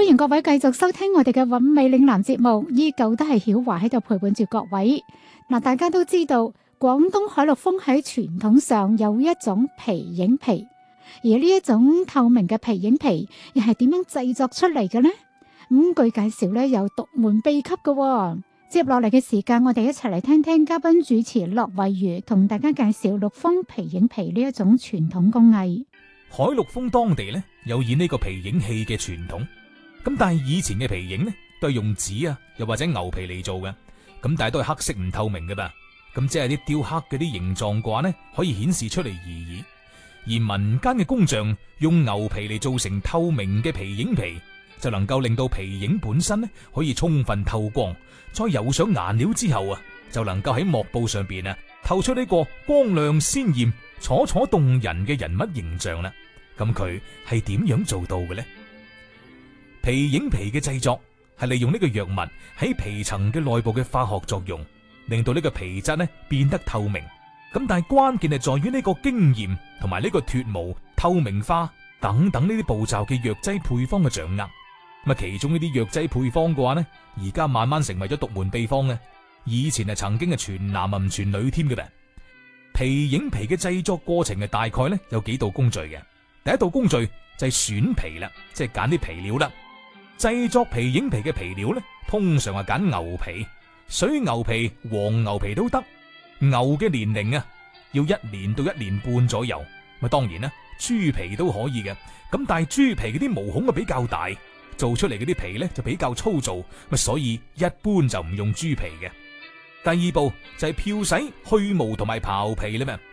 歡迎各位繼續收聽我哋嘅韻味嶺南節目，依舊都係曉華喺度陪伴住各位。大家都知道廣東海陸豐喺傳統上有一種皮影皮，而呢一種透明嘅皮影皮又係點樣製作出嚟嘅呢？據介紹咧有獨門秘笈嘅。接落嚟嘅時間，我哋一齊嚟聽聽嘉賓主持駱惠如同大家介紹陸豐皮影皮呢一種傳統工藝。 海陸豐當地咧有以呢個皮影戲嘅傳統，咁但係以前嘅皮影呢都係用紙啊，又或者牛皮嚟做嘅，咁但係都係黑色唔透明嘅吧，咁即係啲雕刻嗰啲形狀嘅話呢可以顯示出嚟而已。而民間嘅工匠用牛皮嚟做成透明嘅皮影皮，就能夠令到皮影本身呢可以充分透光，再油上顏料之後啊，就能夠喺幕布上邊啊透出呢個光亮鮮艷、楚楚動人嘅人物形象啦。咁佢係點樣做到嘅呢？皮影皮嘅製作係利用呢個藥物喺皮層嘅內部嘅化學作用，令到呢個皮質呢變得透明。咁但係關鍵係在於呢個經驗同埋呢個脫毛、透明化等等呢啲步驟嘅藥劑配方嘅掌握。咁其中呢啲藥劑配方嘅話呢，而家慢慢成為咗獨門秘方嘅。以前係曾經係傳男唔傳女添嘅。皮影皮嘅製作過程係大概呢有幾道工序嘅。第一道工序就係選皮啦，即係揀啲皮料啦。製作皮影皮嘅皮料呢，通常係揀牛皮、水牛皮、黃牛皮都得。牛嘅年齡啊，要1年到1年半左右。當然啦，豬皮都可以嘅。咁但係豬皮嗰啲毛孔啊比較大，做出嚟嗰啲皮呢就比較粗糙，所以一般就唔用豬皮嘅。第二步就係漂洗、去毛同埋刨皮啦。